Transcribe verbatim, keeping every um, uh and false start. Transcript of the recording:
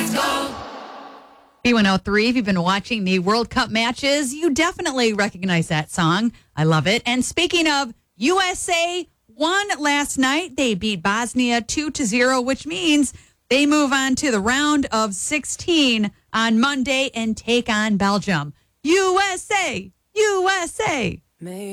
B one oh three, if you've been watching the World Cup matches, you definitely recognize that song. I love it. And speaking of, U S A won last night. They beat Bosnia two to zero, which means they move on to the round of sixteen on Monday and take on Belgium. U S A! U S A!